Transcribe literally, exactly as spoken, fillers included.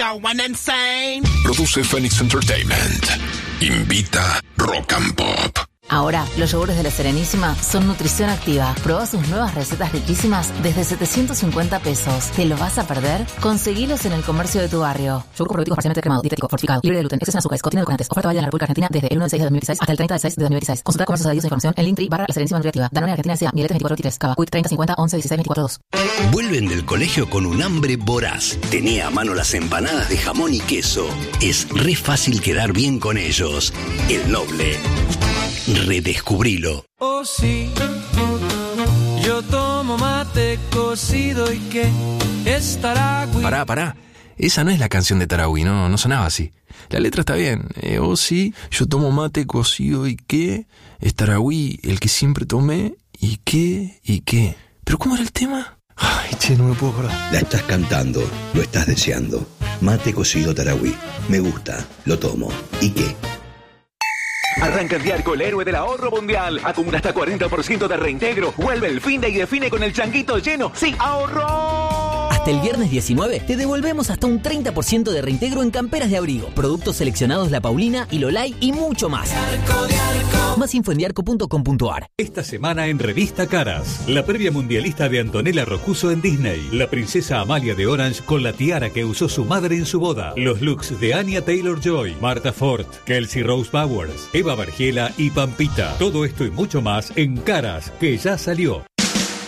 going insane. Produce Phoenix Entertainment. Invita Rock and Pop. Ahora, los yogures de La Serenísima son nutrición activa. Probá sus nuevas recetas riquísimas desde setecientos cincuenta pesos. ¿Te lo vas a perder? Conseguilos en el comercio de tu barrio. Yogur probiótico parcialmente cremado, dietético, fortificado, libre de gluten, exceso en azúcares, contiene edulcorantes. Oferta válida en la República Argentina desde el uno de seis de dos mil dieciséis hasta el treinta de seis de dos mil dieciséis. Consulta comercios adheridos e información en Linktree barra La Serenísima Nutriactiva. Danone Argentina S A, Miletes veinticuatro veintitrés, Cava, Quick treinta cincuenta once dieciséis veinticuatro dos. Vuelven del colegio con un hambre voraz. Tenía a mano las empanadas de jamón y queso. Es re fácil quedar bien con ellos. El Noble. Redescubrilo. Oh sí, yo tomo mate cocido y que es Taragüí. Pará, pará. Esa no es la canción de Taragüí, no, no sonaba así. La letra está bien. Eh, oh sí, yo tomo mate cocido y qué es Taragüí, el que siempre tomé y qué y qué. ¿Pero cómo era el tema? Ay, che, no me puedo acordar. La estás cantando, lo estás deseando. Mate cocido Taragüí. Me gusta, lo tomo. ¿Y qué? Arranca el Diarco, el héroe del ahorro mundial. Acumula hasta cuarenta por ciento de reintegro. Vuelve el fin de y define con el changuito lleno. ¡Sí, ahorro! Hasta el viernes diecinueve te devolvemos hasta un treinta por ciento de reintegro en camperas de abrigo, productos seleccionados La Paulina y Lolay y mucho más. Diarco, Diarco. Más info en diarco punto com punto ar. Esta semana en Revista Caras, la previa mundialista de Antonella Rocuso en Disney, la princesa Amalia de Orange con la tiara que usó su madre en su boda, los looks de Anya Taylor-Joy, Martha Ford, Kelsey Rose Bowers, Eva Bergiela y Pampita. Todo esto y mucho más en Caras, que ya salió.